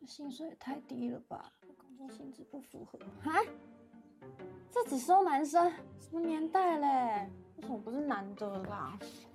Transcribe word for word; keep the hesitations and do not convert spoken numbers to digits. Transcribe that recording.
薪水也太低了吧，工作性质不符合。哈？这只收男生，什么年代嘞？为什么不是男的啦？